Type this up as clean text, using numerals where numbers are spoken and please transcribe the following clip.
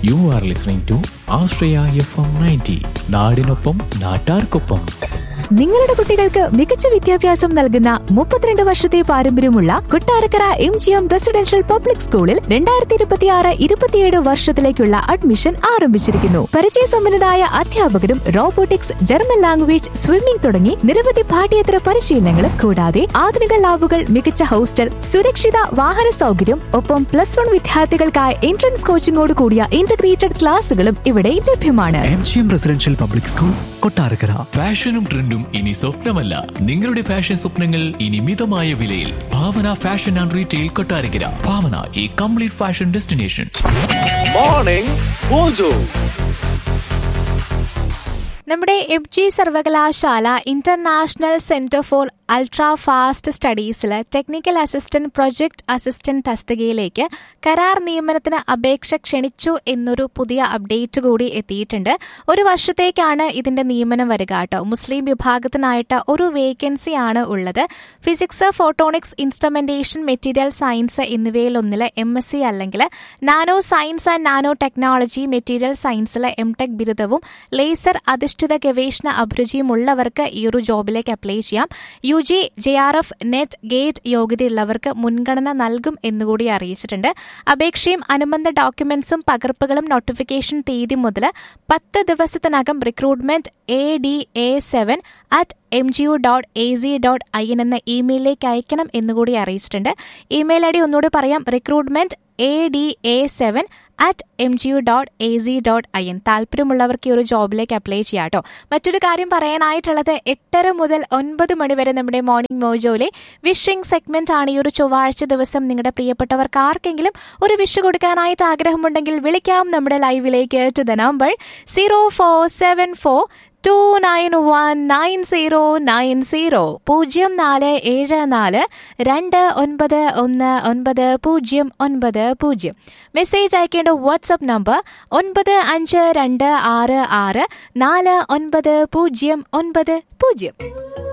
You are listening to Australia FM 90. നാടിനൊപ്പം നാട്ടാർക്കൊപ്പം. നിങ്ങളുടെ കുട്ടികൾക്ക് മികച്ച വിദ്യാഭ്യാസം നൽകുന്ന 32 വർഷത്തെ പാരമ്പര്യമുള്ള കൊട്ടാരക്കര MGM റെസിഡൻഷ്യൽ പബ്ലിക് സ്കൂളിൽ 2026-27 വർഷത്തിലേക്കുള്ള അഡ്മിഷൻ ആരംഭിച്ചിരിക്കുന്നു. പരിചയസമ്പന്നരായ അധ്യാപകരും റോബോട്ടിക്സ്, ജർമ്മൻ ലാംഗ്വേജ്, സ്വിമ്മിംഗ് തുടങ്ങി നിരവധി പാഠ്യേതര പരിശീലനങ്ങളും കൂടാതെ ആധുനിക ലാബുകൾ, മികച്ച ഹോസ്റ്റൽ, സുരക്ഷിത വാഹന സൗകര്യം, ഒപ്പം +1 വിദ്യാർത്ഥികൾക്കായി എൻട്രൻസ് കോച്ചിംഗോട് കൂടിയ ഇന്റഗ്രേറ്റഡ് ക്ലാസുകളും ഇവിടെ ലഭ്യമാണ്. MGM residential public school, Kottarakkara. ഫാഷനും ട്രെൻഡും ഇനി സ്വപ്നമല്ല, നിങ്ങളുടെ ഫാഷൻ സ്വപ്നങ്ങൾ ഇനി മിതമായ വിലയിൽ. ഭാവന ഫാഷൻ ആൻഡ് റീറ്റെയിൽ, കൊട്ടാരക്കര. ഭാവന, ഈ complete fashion destination. Morning mojo. നമ്മുടെ MG സർവകലാശാല international centre for ultra fast സ്റ്റഡീസിൽ technical assistant, project assistant തസ്തികയിലേക്ക് കരാർ നിയമനത്തിന് അപേക്ഷ ക്ഷണിച്ചു എന്നൊരു പുതിയ അപ്ഡേറ്റ് കൂടി എത്തിയിട്ടുണ്ട്. 1 വർഷത്തേക്കാണ് ഇതിന്റെ നിയമനം വരിക കേട്ടോ. മുസ്ലിം വിഭാഗത്തിനായിട്ട് ഒരു വേക്കൻസി ആണ് ഉള്ളത്. Physics, photonics, instrumentation, material science എന്നിവയിലൊന്നിൽ MSc അല്ലെങ്കിൽ nano science and nano technology, material സയൻസിൽ MTech ബിരുദവും ലേസർ അധിഷ്ഠിത ഗവേഷണ അഭിരുചിയും ഉള്ളവർക്ക് ഈ ഒരു ജോബിലേക്ക് അപ്ലൈ ചെയ്യാം. UG, JRF, നെറ്റ്, ഗേറ്റ് യോഗ്യതയുള്ളവർക്ക് മുൻഗണന നൽകും എന്നുകൂടി അറിയിച്ചിട്ടുണ്ട്. അപേക്ഷയും അനുബന്ധ ഡോക്യുമെന്റ്സും പകർപ്പുകളും നോട്ടിഫിക്കേഷൻ തീയതി മുതൽ 10 ദിവസത്തിനകം റിക്രൂട്ട്മെന്റ് ada7@mgu.ac.in എന്ന ഇമെയിലിലേക്ക് അയക്കണം എന്നുകൂടി അറിയിച്ചിട്ടുണ്ട്. ഇമെയിൽ ID ഒന്നുകൂടി പറയാം, റിക്രൂട്ട്മെന്റ് ada7@mgu.ac.in. താല്പര്യമുള്ളവർക്ക് ഈ ഒരു ജോബിലേക്ക് അപ്ലൈ ചെയ്യാം കേട്ടോ. മറ്റൊരു കാര്യം പറയാനായിട്ടുള്ളത്, 8:30 മുതൽ 9 മണി വരെ നമ്മുടെ മോർണിംഗ് മോജോയിലെ വിഷിംഗ് സെഗ്മെന്റ് ആണ്. ഈ ഒരു ചൊവ്വാഴ്ച ദിവസം നിങ്ങളുടെ പ്രിയപ്പെട്ടവർക്ക് ആർക്കെങ്കിലും ഒരു വിഷ് കൊടുക്കാനായിട്ട് ആഗ്രഹമുണ്ടെങ്കിൽ വിളിക്കാം നമ്മുടെ ലൈവിലേക്ക്. To the number 0474291990 0474291990. മെസ്സേജ് അയക്കേണ്ട വാട്സ്ആപ്പ് നമ്പർ 9526649090.